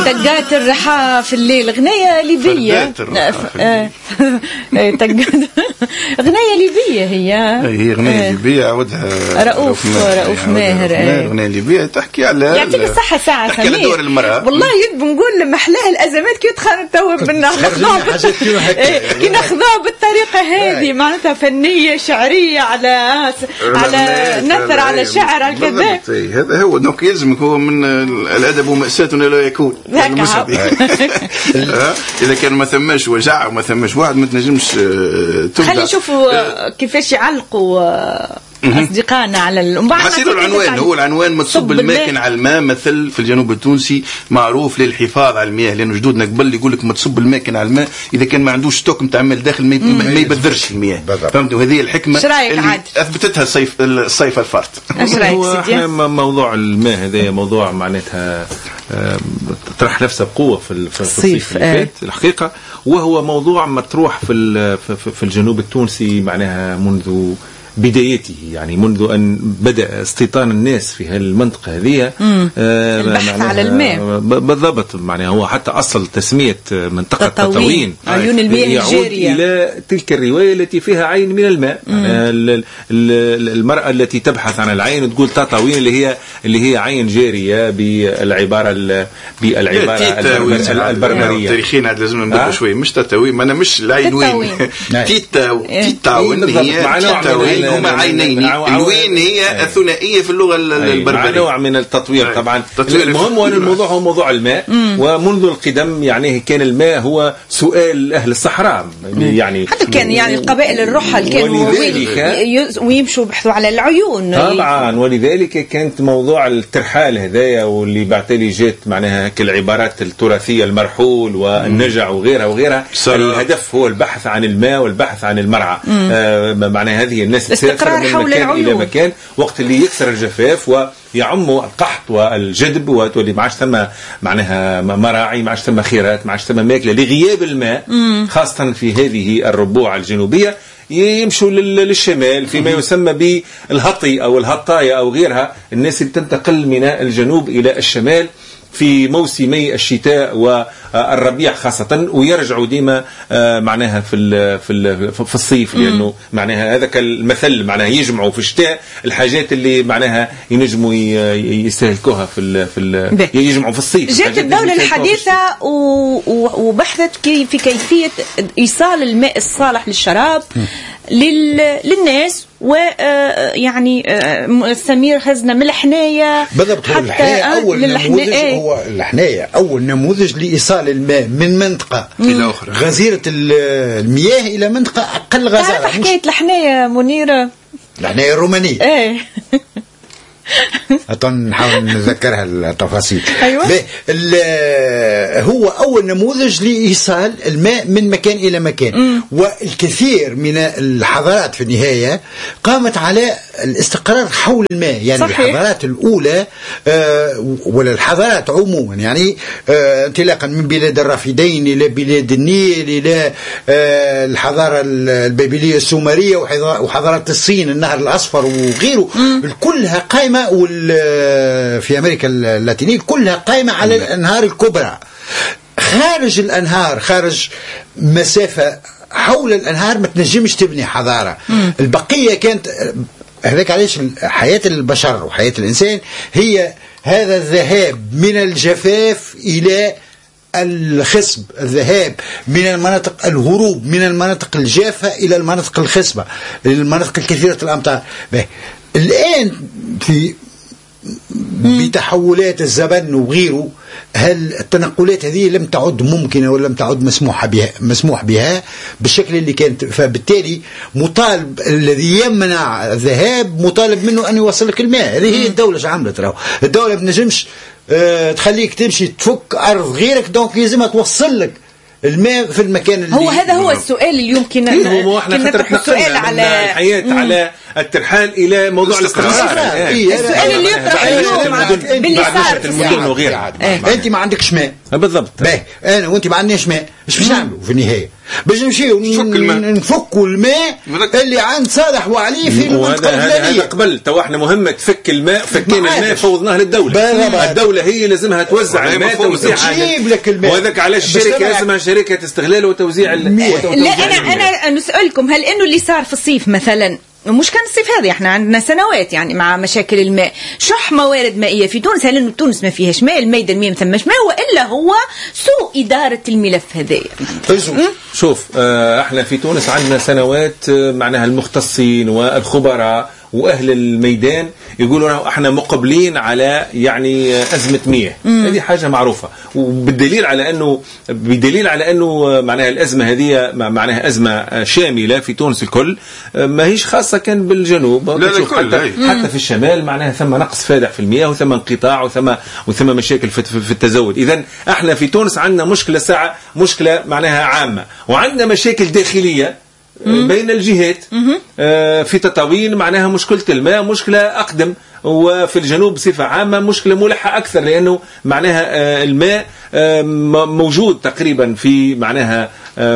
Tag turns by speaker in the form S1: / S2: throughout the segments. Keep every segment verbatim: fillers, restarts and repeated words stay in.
S1: تقات الرحى في الليل، غنية ليبية. غنية ليبية هي
S2: هي غنية ليبية عودها
S1: رؤوف رؤوف ماهر.
S2: غنية ليبية تحكي على
S1: يعطيك الصحة ساعة
S2: تحكي على دور المرأة.
S1: والله يد بنقول محلاها الأزمات كي تخان تو بالنخضة كي نخضوها بالطريقة هذه معناتها فنية شعرية على على نثر على شعر على كذا.
S2: هذا هو دونك يلزمك هو من الأدب ومأساة لا يكون. إذا كان ما ثماش وجع وما ثماش واحد ما تنجمش تبدأ.
S1: خلي نشوفوا كيفاش يعلقوا أصدقائنا على
S2: الأمبارح. حسيت العنوان هو العنوان متصب الماكن على الماء، مثل في الجنوب التونسي معروف للحفاظ على المياه، لأنه جدودنا قبل يقول لك ما تصب الماكن على الماء، إذا كان ما عندوش ستوك نتاع ماء داخل ما يبذرش المياه. فهمت؟ وهذه الحكمة اللي أثبتتها الصيف الصيف الفارط.
S3: هو احنا موضوع الماء هذا موضوع معناتها طرح نفسه بقوة في في الصيف اللي فات الحقيقة، وهو موضوع مطروح في في الجنوب التونسي معناها منذ بدايته، يعني منذ أن بدأ استيطان الناس في هالمنطقة هذه
S1: آه البحث على الماء
S3: بالضبط. معناها هو حتى أصل تسمية منطقة تطاوين
S1: عيون المياه
S3: يعود
S1: الجارية
S3: إلى تلك الرواية التي فيها عين من الماء. المرأة التي تبحث عن العين تقول تطاوين اللي هي اللي هي عين جارية بالعبارة بالعبارة البربرية.
S2: تاريخيين هذا لازم نبدأ شوي، مش تطاوين، ما أنا مش العينوين تيتا تطاوين هي تطاوين هما عينين. الوين هي الثنائية في اللغة البربرية،
S3: نوع من التطوير طبعا. المهم أن الموضوع هو موضوع الماء، ومنذ القدم يعني كان الماء هو سؤال أهل الصحراء، يعني
S1: حتى كان يعني القبائل الرحل كانوا ويمشوا بحثوا على العيون
S3: طبعا. ولذلك كانت موضوع الترحال هذايا، واللي بعتلي جات معناها كالعبارات التراثية المرحول والنجع وغيرها وغيرها. الهدف هو البحث عن الماء والبحث عن المرعى. آه معناها هذه الناس
S1: استقرار
S3: من
S1: حول
S3: مكان
S1: العيون
S3: إلى مكان وقت اللي يكسر الجفاف ويعم القحط والجدب، وتولي معاش ثم معناها مراعي، معاش ثم خيرات، معاش ثم ماكلة لغياب الماء. مم. خاصة في هذه الربوع الجنوبية يمشوا للشمال فيما يسمى بالهطي أو الهطاية أو غيرها، الناس اللي تنتقل من الجنوب إلى الشمال في موسمي الشتاء والربيع خاصة، ويرجعوا ديما معناها في في في الصيف، لأنه معناها هذا كالمثل معناها يجمعوا في الشتاء الحاجات اللي معناها ينجموا يستهلكوها في في يجمعوا في الصيف.
S1: جاءت الدولة الحديثة وبحثت في كيفية إيصال الماء الصالح للشراب للناس، ويعني سمير خزنة من الحناية
S4: بالضبط. هو الحناية أول نموذج، هو الحناية أول نموذج لإيصال الماء من منطقة إلى أخرى غزيرة المياه إلى منطقة أقل غزارة.
S1: تعرف حكاية الحناية منيرة؟
S4: الحناية الرومانية.
S1: إيه
S4: أطن نحاول نذكرها التفاصيل.
S1: أيوة.
S4: هو أول نموذج لإيصال الماء من مكان إلى مكان. م. والكثير من الحضارات في النهاية قامت على الاستقرار حول الماء، يعني صحيح. الحضارات الأولى آه ولا الحضارات عموما، يعني آه انطلاقا من بلاد الرافدين إلى بلاد النيل إلى آه الحضارة البابلية السومرية وحضارات الصين النهر الأصفر وغيره. م. كلها قائمة، في أمريكا اللاتينية كلها قائمة على الأنهار الكبرى. خارج الأنهار، خارج مسافة حول الأنهار ما تنجمش تبني حضارة. م. البقية كانت هذاك علاش حياة البشر وحياة الإنسان هي هذا الذهاب من الجفاف إلى الخصب، الذهاب من المناطق، الهروب من المناطق الجافة إلى المناطق الخصبة، المناطق الكثيرة الأمطار. الآن في بتحولات الزمن وغيره، هل التنقلات هذه لم تعد ممكنة ولم تعد مسموح بها مسموح بها بالشكل اللي كانت، فبالتالي مطالب الذي يمنع الذهاب مطالب منه أن يوصل لك الماء. هذه هي الدولة شو عملت؟ راهو الدولة بنجمش أه تخليك تمشي تفك أرض غيرك، دونك لازمها توصل لك الماء في المكان اللي
S1: هو هذا هو السؤال اللي يمكن
S3: كنا نطرح السؤال على الحياة مم. على الترحال إلى موضوع الاستقرار.
S1: إيه السؤال اللي يطرح اليوم باللي صار في
S3: المدن وغيرها.
S4: أنت ما عندكش ماء
S3: بالضبط،
S4: باهي أنا وأنت ما عندناش ماء، إيش باش نعملوا في النهاية؟ باش نمشيو نفكوا الماء اللي عند صالح وعلي في المنطقه
S3: الفلانيه. قبل تو احنا مهمه تفك الماء، فكينا الماء فوضناه للدوله. الدوله هي لازمها توزع الماء توزيع عادل، وهذاك على الشركه لازمها شركه استغلال وتوزيع الماء.
S1: لا انا انا نسالكم، هل انه اللي صار في الصيف مثلا، مش كان الصيف هذا، احنا عندنا سنوات يعني مع مشاكل الماء، شح موارد مائيه في تونس، هل انه تونس ما فيهاش ماء، الميدان المياه ما ثماش ماء، والا هو سوء اداره الملف هذايا؟
S3: شوف اه احنا في تونس عندنا سنوات معناها المختصين والخبراء واهل الميدان يقولوا احنا مقبلين على يعني ازمه مياه، هذه حاجه معروفه، وبالدليل على انه بدليل على انه معناها الازمه هذه معناها ازمه شامله في تونس الكل، ما هيش خاصه كان بالجنوب،
S2: لا لا
S3: حتى, حتى في الشمال معناها ثم نقص فادح في المياه وثم انقطاع وثم وثم مشاكل في, في التزود. اذا احنا في تونس عندنا مشكله ساعه، مشكله معناها عامه، وعندنا مشاكل داخليه بين الجهات في تطاوين، معناها مشكلة الماء مشكلة أقدم، وفي الجنوب بصفة عامة مشكلة ملحة أكثر، لأنه معناها الماء موجود تقريبا في معناها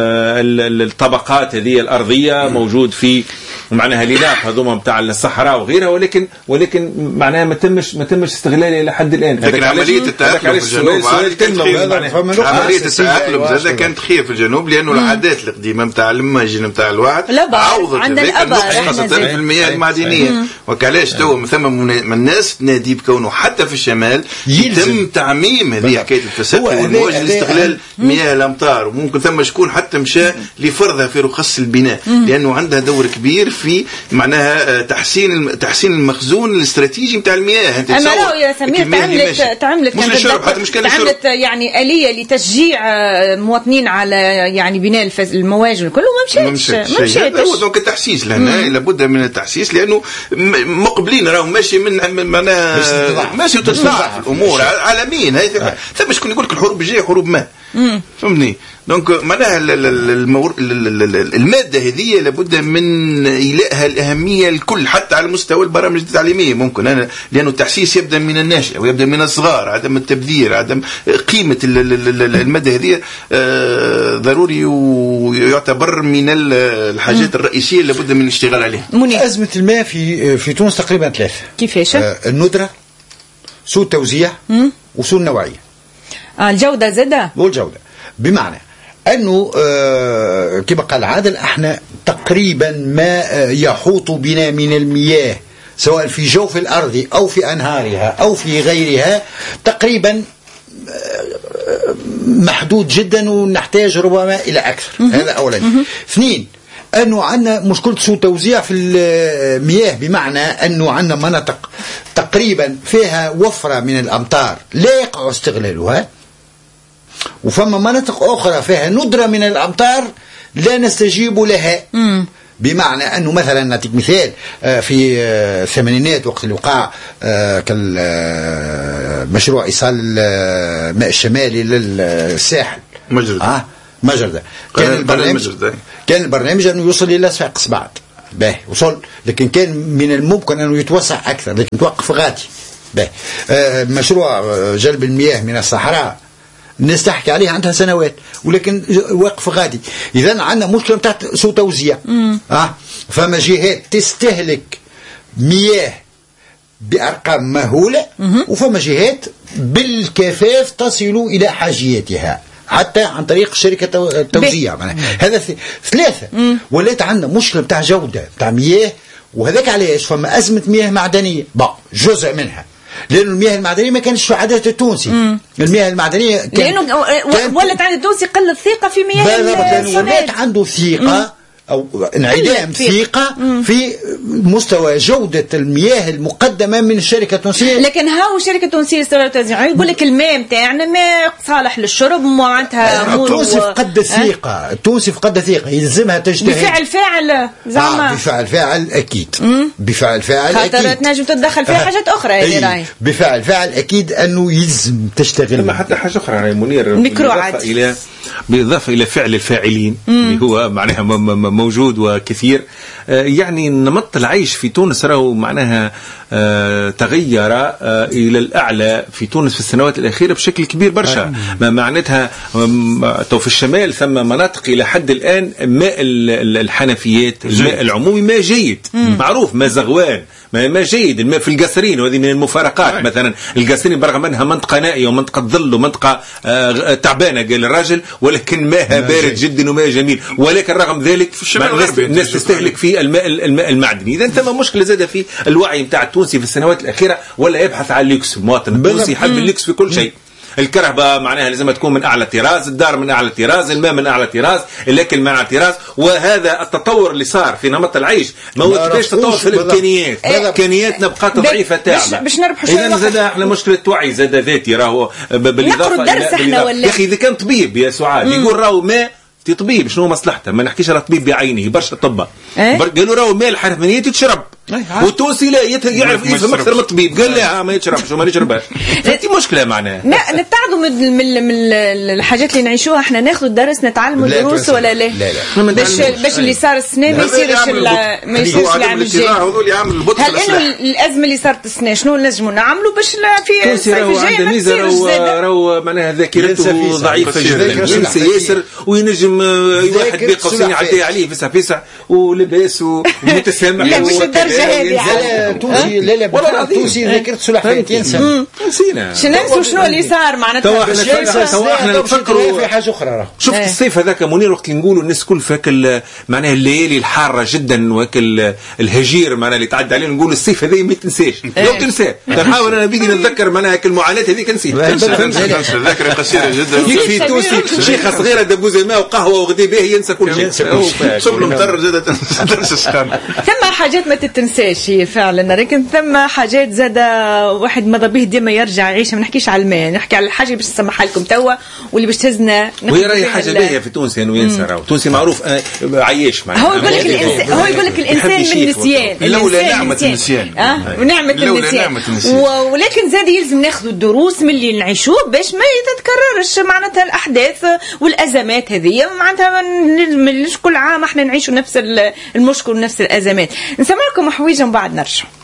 S3: الطبقات هذه الأرضية، موجود في معناها اليلاق هذوما بتاع الصحراء وغيرها، ولكن ولكن معناها ما تمش ما تمش استغلاله إلى حد الآن.
S2: لكن عملية التأقلم في الجنوب عملية التأقلم هذا كانت خير في الجنوب، لأنه العادات القديمة بتاع المجن بتاع الواحد عوضت هذيك النقص خاصة في المياه المعدنية. وكعلاش تو ثم من الناس تنادي بكونه حتى في الشمال يتم تعميم هذه حكاية الفساد والمواجهة لاستغلال مياه الأمطار، وممكن ثم شكون حتى مشى لفرضها في رخص البناء، لأنه عندها دور كبير في معناها تحسين تحسين المخزون الاستراتيجي نتاع المياه.
S1: انت اما لو يا سمير تعملت تعملت
S2: مش للشرب حتى، مش كان
S1: تعملت يعني آلية لتشجيع مواطنين على يعني بناء المواجن كله، ما مشيتش ما مشيتش.
S2: هو دونك التحسيس لهنا لابد من التحسيس، لأنه مقبلين راهو ماشي من معناها ماشي تتضاعف الأمور عالميا. هاي ثم شكون يقول لك الحروب الجاية حروب ماء، فهمني؟ دونك معناها المادة هذه لابد من إيلائها الأهمية الكل، حتى على مستوى البرامج التعليمية. ممكن أنا لأنه التحسيس يبدأ من الناشئة ويبدأ من الصغار، عدم التبذير، عدم قيمة المادة هذه ضروري ويعتبر من الحاجات الرئيسية اللي لابد من الاشتغال عليها.
S4: أزمة الماء في في تونس تقريبا ثلاثة.
S1: كيفاش؟
S4: آه الندرة، سوء التوزيع، وسوء النوعية.
S1: آه الجودة زادة.
S4: والجودة بمعنى أنه آه كما قال عادل، احنا تقريبا ما آه يحوط بنا من المياه سواء في جوف الأرض أو في أنهارها أو في غيرها تقريبا آه محدود جدا، ونحتاج ربما إلى أكثر. هذا أولا. اثنين، أنه عندنا مشكلة سوء توزيع في المياه، بمعنى أنه عندنا مناطق تقريبا فيها وفرة من الأمطار لا يقع استغلالها، وفما مناطق أخرى فيها ندرة من الأمطار لا نستجيب لها. مم. بمعنى أنه مثلا نعطيك مثال، في الثمانينات وقت اللي وقع مشروع إيصال الماء الشمالي للساحل
S2: مجرد
S4: آه مجرد كان البرنامج كان البرنامج أنه يوصل إلى صفاقس بعد باهي وصل، لكن كان من الممكن أنه يتوسع أكثر، لكن توقف غاتي باهي. آه مشروع جلب المياه من الصحراء الناس تحكي عليه عندها سنوات ولكن واقف غادي. إذن عندنا مشكلة بتاعت سوء توزيع. آه فما جهات تستهلك مياه بأرقام مهولة، وفما جهات بالكفاف تصل إلى حاجياتها حتى عن طريق شركة التوزيع. هذا ثلاثة. ولات عندنا مشكلة بتاع جودة بتاع مياه، وهذاك علاش فما أزمة مياه معدنية بقى جزء منها، لأن المياه المعدنية ما كانش في عادات التونسي. مم. المياه المعدنية كان
S1: لأنه ولت عند التونسي قلة ثقة في مياه
S4: الصناعة، ولات عنده ثقة أو انعدام ثقة في مستوى جودة المياه المقدمة من الشركة التونسية.
S1: لكن هاو الشركة التونسية للتوزيع يقول لك الماء متاعنا ما صالح للشرب، معناتها
S4: التونسي فقد الثقة، التونسي فقد الثقة، يلزمها تجتهد
S1: بفعل فاعل زعما.
S4: آه بفعل فاعل أكيد. مم. بفعل فاعل أكيد،
S1: خاطر تنجم تتدخل فيها حاجات أخرى. هذه راهي
S4: بفعل فاعل أكيد أنه يلزم تشتغل.
S3: ثم حتى حاجة أخرى يا منير،
S1: ميكرو عادي
S3: إلى بالاضافه الى فعل الفاعلين اللي هو معناها موجود وكثير. يعني نمط العيش في تونس راهو معناها تغير الى الاعلى في تونس في السنوات الاخيره بشكل كبير برشا. ما معناتها تو في الشمال ثم مناطق الى حد الان ماء الحنفيات الماء العمومي ما جيد معروف، ما زغوان ما, ما جيد. الماء في القصرين وهذه من المفارقات. أي. مثلا القصرين برغم انها منطقه نائيه ومنطقه ظل ومنطقه آه تعبانه قال الراجل، ولكن ماءها بارد جدا وماء جميل، ولكن رغم ذلك الناس تستهلك في الماء الماء المعدني. اذا ثم مشكله زاده في الوعي نتاع التونسي في السنوات الاخيره، ولا يبحث عن اللوكس. المواطن التونسي يحب اللوكس في كل شيء. الكهرباء معناها لازم تكون من اعلى طراز، الدار من اعلى طراز، الماء من اعلى طراز، الاكل من اعلى طراز. وهذا التطور اللي صار في نمط العيش ما هو كيفاش تطور في الامكانيات. امكانياتنا بقات ضعيفه تاعنا.
S1: باش نربحوا شويه.
S3: اذا زاد احنا مشكله وعي زاد ذاتي راهو بالاضافه الى يا اخي اذا كان طبيب يا سعاد يقول راهو ماء تي طبيب شنو مصلحته، ما نحكيش على طبيب بعينه برشا طبة إيه؟ قالوا راهو ماء الحنفيات تشرب والتونسي لا يعرف يفهم اكثر من الطبيب، قال لا ما يشربش وما يشربش. فهمتي مشكله معناها. لا
S1: نبتعدوا من من من الحاجات اللي نعيشوها احنا، ناخذ الدرس نتعلموا دروس ولا لا؟ لا لا باش باش اللي صار السنه ما يصيرش ما يصيرش العام الجاي. هل انه الازمه اللي صارت السنه شنو نجموا نعملوا باش في الصيف الجاي ما تصيرش زاده؟
S3: راهو معناها ذاكرته ضعيفه جدا، ينسى ياسر وينجم واحد بقوسين يعدي عليه فسع فسع ولباس ومتسامح.
S1: لا مش الدرجه هذه.
S4: تونسي لا لا والله تونسي ذاكرت سلحفاة ينسى.
S1: نسينا. شنو شنو اللي صار معناتها؟
S3: توا احنا نفكروا
S4: في حاجه اخرى.
S3: شفت الصيف هذاك منير وقت اللي نقولوا الناس الكل فاكل معناها الليالي الحاره جدا واكل الهجير معناها اللي تعدى عليه، نقول الصيف هذا ما تنساش. لو تنساه نحاول انا بيجي نتذكر معناها المعاناه هذيك نسيت.
S2: الذاكره قصيره جدا.
S3: يكفي تونسي شيخه صغيره دبوزه ماء وقهوه وغدي به ينسى كل شيء.
S2: شوف المطر زاد تنسى السخان.
S1: ثم حاجات ما تتنساش هي فعلا، لكن ثم حاجات زاده واحد ماذا به ديما يرجع يعيش. ما نحكيش على الماء، نحكي على الحاجه باش نسمحها لكم توا واللي باش تهزنا.
S3: وهي راهي حاجه باهيه في تونس انه ينسى. راهو تونسي معروف عياش معناها.
S1: هو يقول لك الانسان هو يقول لك الانسان من النسيان.
S2: لولا نعمه النسيان.
S1: اه ونعمه النسيان. ولكن زاد يلزم ناخذ الدروس من اللي نعيشوه باش ما يتكررش معناتها الاحداث والازمات هذه. معناتها كل عام احنا نعيشوا نفس المشكل ونفس الازمات. نسمعكم حويجه ومن بعد نرجع.